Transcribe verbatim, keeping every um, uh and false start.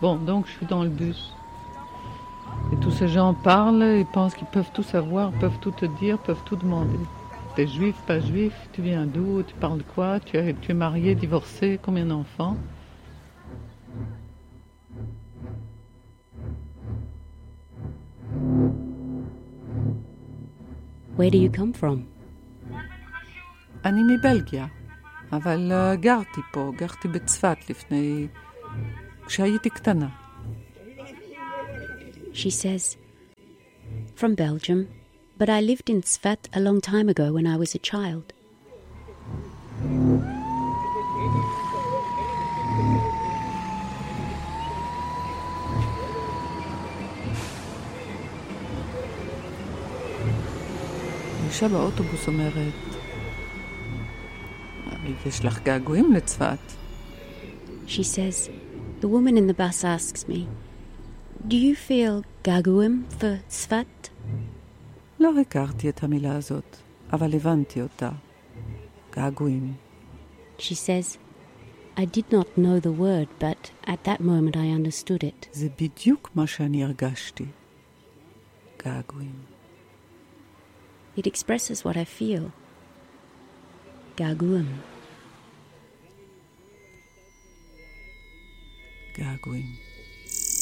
Bon, donc je suis dans le bus. Et tous ces gens parlent, ils pensent qu'ils peuvent tout savoir, peuvent tout te dire, peuvent tout demander. T'es juif, pas juif, tu viens d'où, tu parles de quoi, tu es, tu es marié, divorcé, combien d'enfants? Where do you come from? אני מבלגיה, אבל uh, גרתי פה, גרתי בצפת לפני, כשהייתי קטנה. She says, from Belgium, but I lived in Tzfat a long time ago when I was a child. אישה באוטובוס אומרת, יש לך געגועים לצפת? She says, the woman in the bus asks me, do you feel gaguim for Tzfat? לא הכרתי את המילה הזאת, אבל הבנתי אותה. געגועים. She says, I did not know the word, but at that moment I understood it. זה בדיוק מה שאני הרגשתי. געגועים. It expresses what I feel. Gaguim. געגועים.